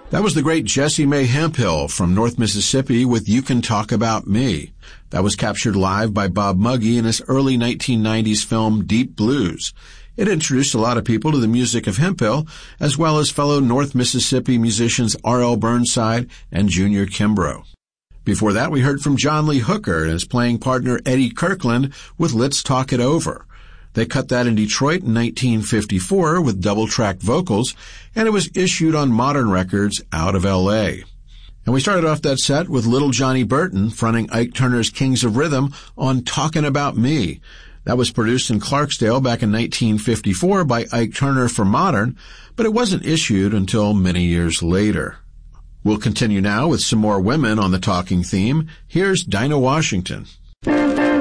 That was the great Jessie Mae Hemphill from North Mississippi with You Can Talk About Me. That was captured live by Bob Muggy in his early 1990s film Deep Blues. It introduced a lot of people to the music of Hemphill, as well as fellow North Mississippi musicians R.L. Burnside and Junior Kimbrough. Before that, we heard from John Lee Hooker and his playing partner Eddie Kirkland with Let's Talk It Over. They cut that in Detroit in 1954 with double-track vocals, and it was issued on Modern Records out of L.A. And we started off that set with Little Johnny Burton fronting Ike Turner's Kings of Rhythm on Talkin' About Me. That was produced in Clarksdale back in 1954 by Ike Turner for Modern, but it wasn't issued until many years later. We'll continue now with some more women on the talking theme. Here's Dinah Washington.